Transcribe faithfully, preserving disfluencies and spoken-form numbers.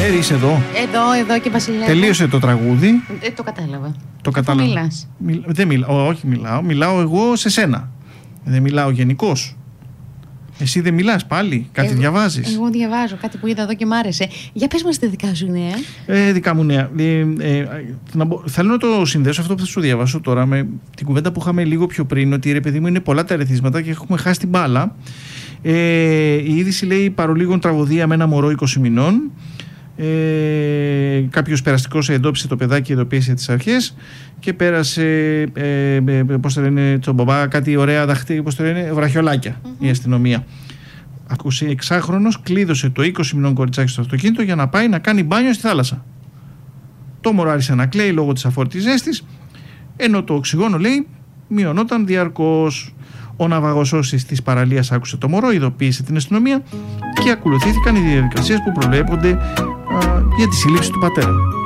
Μέρη, είσαι εδώ. Εδώ, εδώ και Βασιλιά. Τελείωσε το τραγούδι. Ε, το κατάλαβα. Το κατάλαβα. Μιλάς. Μιλ... Δεν μιλάω, όχι μιλάω. Μιλάω εγώ σε σένα. Δεν μιλάω γενικώς. Εσύ δεν μιλάς πάλι, κάτι εγώ, διαβάζεις. Εγώ διαβάζω κάτι που είδα εδώ και μ' άρεσε. Για πες μας τα δικά σου νέα. Ε, δικά μου νέα. Ε, ε, να μπο... Θέλω να το συνδέσω αυτό που θα σου διαβάσω τώρα με την κουβέντα που είχαμε λίγο πιο πριν, ότι ρε παιδί μου είναι πολλά τα ερεθίσματα και έχουμε χάσει την μπάλα. Ε, η είδηση λέει παρολίγων τραγωδία με ένα μωρό είκοσι μηνών. Ε, κάποιος περαστικός εντόπισε το παιδάκι, ειδοποίησε τις αρχές και πέρασε ε, ε, πώς το λένε, τον μπαμπά, κάτι ωραία δαχτή, πώς το λένε, βραχιολάκια mm-hmm. η αστυνομία. είκοσι εξάχρονος κλείδωσε το είκοσι μηνών κοριτσάκι στο αυτοκίνητο για να πάει να κάνει μπάνιο στη θάλασσα. Το μωρό άρχισε να κλαίει λόγω της αφόρητης ζέστης, ενώ το οξυγόνο, λέει, μειωνόταν διαρκώς. Ο ναυαγοσώσης της παραλίας άκουσε το μωρό, ειδοποίησε την αστυνομία και ακολουθήθηκαν οι διαδικασίες που προβλέπονται α, για τη σύλληψη του πατέρα.